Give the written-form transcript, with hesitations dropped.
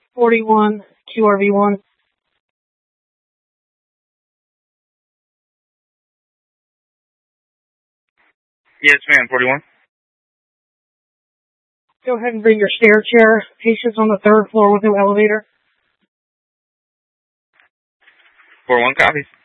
41 QRV1. Yes, ma'am, 41. Go ahead and bring your stair chair. Patients on the 3rd floor with no elevator. 41 copies.